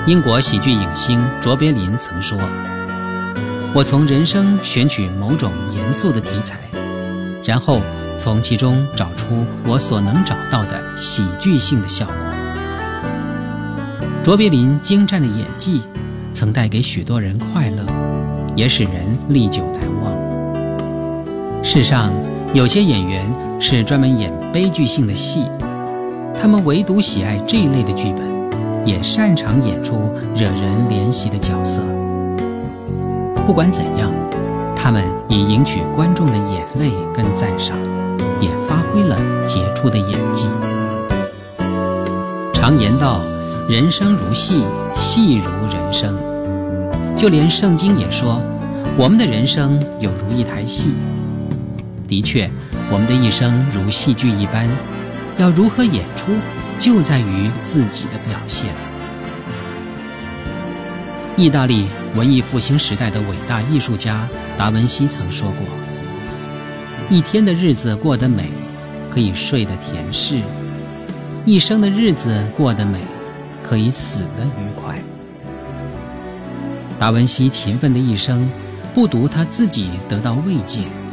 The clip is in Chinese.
英国喜剧影星卓别林曾说：我从人生选取某种严肃的题材，然后从其中找出我所能找到的喜剧性的效果。卓别林精湛的演技曾带给许多人快乐，也使人历久难忘。世上有些演员是专门演悲剧性的戏，他们唯独喜爱这一类的剧本，也擅长演出惹人怜惜的角色。不管怎样，他们以赢取观众的眼泪跟赞赏，也发挥了杰出的演技。常言道，人生如戏，戏如人生。就连圣经也说，我们的人生有如一台戏。的确，我们的一生如戏剧一般，要如何演出，就在于自己的表现。意大利文艺复兴时代的伟大艺术家达文西曾说过：一天的日子过得美，可以睡得甜适；一生的日子过得美，可以死得愉快。达文西勤奋的一生，不独他自己得到慰藉，